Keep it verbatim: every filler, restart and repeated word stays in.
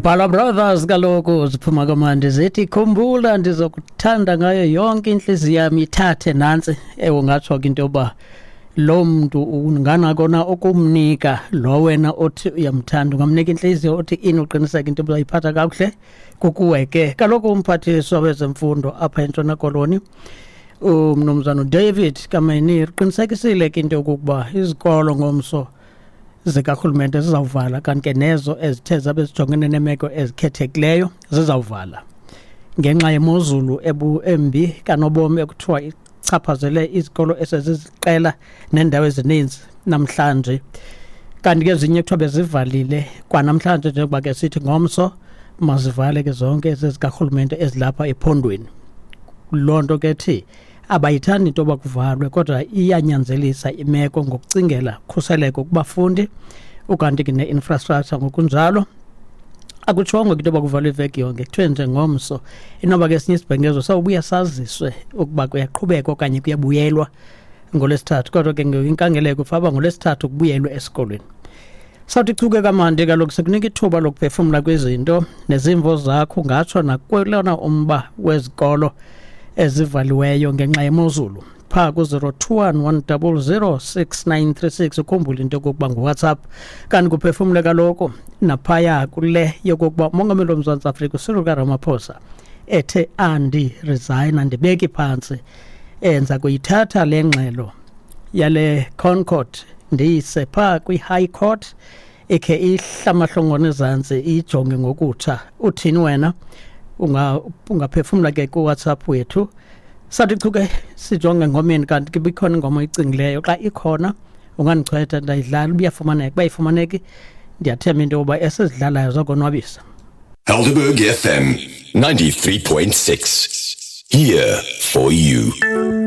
Impala Brothers kaloku ziphuma kamandi zithi khumbula ndizokuthanda ngayo yonke inhliziyo yami ithathe nansi ewe ngatsho into yoba lo muntu unganakona okumnika lo wena othi uyamthanda ungamnika inhliziyo othi ini uqiniseke into yoba uyiphatha kakuhle kukuwe ke kaloku umphathiswa wezemfundo apha eNtshona Koloni umnumzana David Kameni uqinisekisile into yokuba izikolo ngomso zikahulumende zizawuvala kanti nezo ezithe zabe sijongene nemeko ezikhethekileyo zizawuvala ngenxa yemozulu ebu embi kanobomi ekuthiwa ichaphazele izikolo eseziziqela nendawo ezininzi namhlanje kanti ke ezinye kuthiwa bezivalile kwanamhlanje njengoba ke sithi ngomso mazivale ke zonke ezikahulumende ezilapha ephondweni lonto ke thi abayithandi into bakuvalwe kodwa iyanyanzelisa imeko ngokucingela khuseleko kubafundi ukanti ke ne-infrastructure ngokunjalo akutshongo into bakuvalwe iveki yonke kuthiwe nje ngomso inoba ke sinye isibhengezo sawubuya saziswe ukuba kuyaqhubeka okanye kuyabuyelwa ngolesithathu kodwa ke ngenkangeleko faba ngolesithathu kubuyelwe esikolweni sawuthi chuke kamandi kaloku sekunika ithuba lokuphefumla kwezinto nezimvo zakho ngatsho nakwelona umba wezikolo ezivaliweyo ngenxa yemozulu pha ku zero two one one zero zero six nine three six ukhumbula into yokuba nguWhatsApp kanti kuphefumle kaloku naphaya kule yokuba umongameli woMzantsi Afrika uCyril Ramaphosa ethe andi resign andibeki phantsi enza kuyithatha le ngxelo yale Concord ndiyise pha kwi-High Court ekhe ihlamahlongwane ezantsi ijonge ngokutsha uthini wena unga ungaphefumla ke ku WhatsApp wethu sathi chuke sijonge ngomeni kanti ke bikhona ingoma icingileyo xa ikhona unganichwetha ndayidlala ubuyafumaneka bayifumaneki ndiyathemba into yoba esizidlalayo zokonwabisa Helderberg F M ninety-three point six here for you.